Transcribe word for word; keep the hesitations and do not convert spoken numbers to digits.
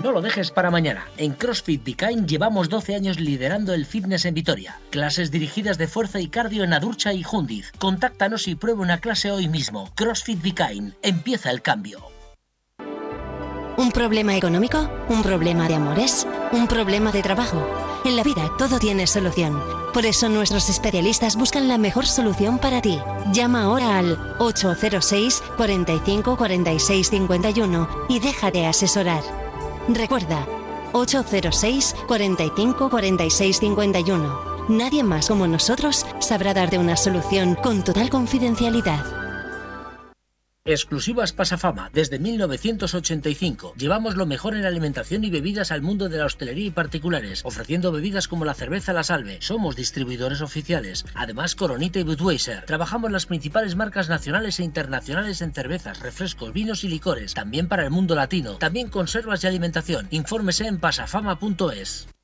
No lo dejes para mañana. En CrossFit Vikain llevamos doce años liderando el fitness en Vitoria. Clases dirigidas de fuerza y cardio en Adurcha y Jundiz. Contáctanos y prueba una clase hoy mismo. CrossFit Vikain. Empieza el cambio. ¿Un problema económico? ¿Un problema de amores? ¿Un problema de trabajo? En la vida todo tiene solución. Por eso nuestros especialistas buscan la mejor solución para ti. Llama ahora al ocho cero seis, cuarenta y cinco, cuarenta y seis, cincuenta y uno y déjate asesorar. Recuerda, ocho cero seis, cuarenta y cinco, cuarenta y seis, cincuenta y uno. Nadie más como nosotros sabrá darte una solución con total confidencialidad. Exclusivas Pasafama. Desde mil novecientos ochenta y cinco llevamos lo mejor en alimentación y bebidas al mundo de la hostelería y particulares, ofreciendo bebidas como la cerveza La Salve. Somos distribuidores oficiales. Además, Coronita y Budweiser. Trabajamos las principales marcas nacionales e internacionales en cervezas, refrescos, vinos y licores. También para el mundo latino. También conservas y alimentación. Infórmese en pasafama punto es.